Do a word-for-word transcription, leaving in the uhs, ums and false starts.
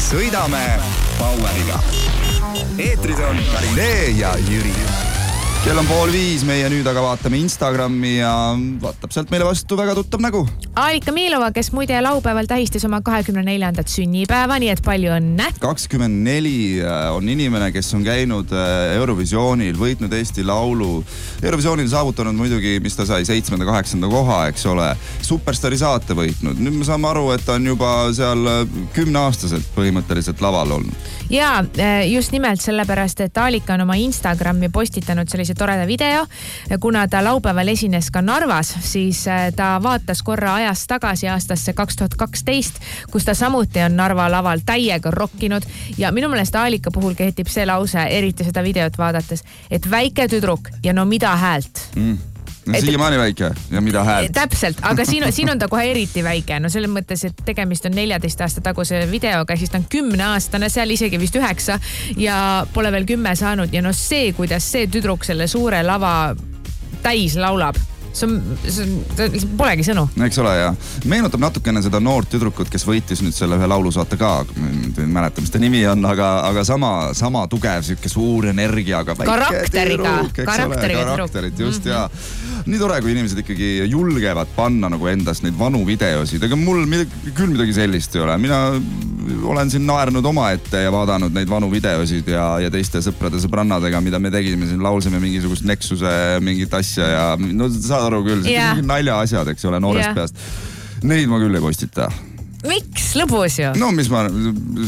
sõidame Poweriga. Eetrid on Karinee ja Jüri. Kell on pool viis, meie nüüd aga vaatame Instagrami ja vaatab sealt meile vastu väga tuttav nägu. Alika Miilova, kes muide laupäeval tähistas oma kahekümne neljandat sünnipäeva, nii et palju õnne. kakskümmend neli on inimene, kes on käinud Eurovisioonil, võitnud Eesti Laulu. Eurovisioonil saavutanud muidugi, mis ta sai, seitsmenda, kaheksanda koha, eks ole. Superstari saate võitnud. Nüüd me saame aru, et ta on juba seal kümneaastaselt põhimõtteliselt laval olnud. Ja just nimelt sellepärast, et Alika on oma Instagrami postitanud sellise toreda video. Kuna ta laupäeval esines ka Narvas, siis ta vaatas korra ajast tagasi aastasse kaks tuhat kaksteist, kus ta samuti on Narva laval täiega rokkinud. Ja minu meelest Alika puhul kehtib see lause, eriti seda videot vaadates, et väike tüdruk ja no mida häält. Mm. No, siiamaani väike ja mida häält. Täpselt, aga siin on, siin on ta kohe eriti väike. No selles mõttes, et tegemist on neljateist aasta taguse videoga, siis ta on kümne aastane, seal isegi vist üheksa ja pole veel kümme saanud. Ja no see, kuidas see tüdruk selle suure lava täis laulab, see on, see on, polegi sõnu. Eks ole, ja meenutab natukene seda noort tüdrukut, kes võitis nüüd selle ühe laulusaate ka, ei mäleta, mis ta nimi on, aga, aga sama, sama tugev, siuke suur energiaga. Karakteriga, tüdruk, karakteriga karakterit, just mm-hmm. ja nii tore, kui inimesed ikkagi julgevad panna nagu endast neid vanu videosid, aga mul midagi, küll midagi sellist ei ole. Mina olen siin naernud oma ette ja vaadanud neid vanu videosid ja, ja teiste sõprade sõbrannadega, mida me tegime siin, laulsime mingisugust Nexuse mingit asja ja no saad aru küll, yeah. mingid nalja asjad, eks ole, noorest yeah. peast. Neid ma küll ei postita. Miks? Lõbus ju. No mis ma